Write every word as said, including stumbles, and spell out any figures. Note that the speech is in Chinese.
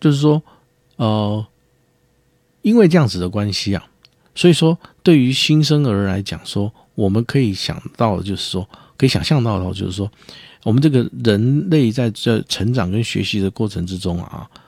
就是说呃，因为这样子的关系啊，所以说对于新生儿来讲说，我们可以想到的就是说，可以想象到的就是说，我们这个人类在这成长跟学习的过程之中啊，